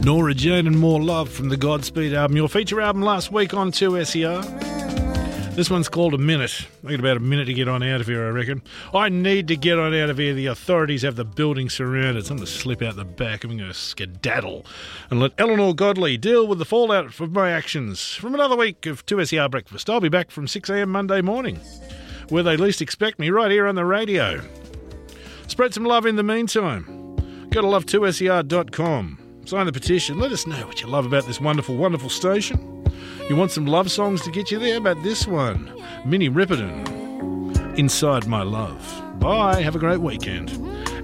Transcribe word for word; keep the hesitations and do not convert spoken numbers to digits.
Nora Jane and More Love from the Godspeed album, your feature album last week on two S E R. This one's called A Minute. I got about a minute to get on out of here, I reckon. I need to get on out of here. The authorities have the building surrounded. So I'm going to slip out the back. I'm going to skedaddle and let Eleanor Godley deal with the fallout of my actions from another week of two S E R Breakfast. I'll be back from six a.m. Monday morning, where they least expect me, right here on the radio. Spread some love in the meantime. Go to love two S E R dot com. Sign the petition. Let us know what you love about this wonderful, wonderful station. You want some love songs to get you there? How about this one? Minnie Riperton, Inside My Love. Bye. Have a great weekend.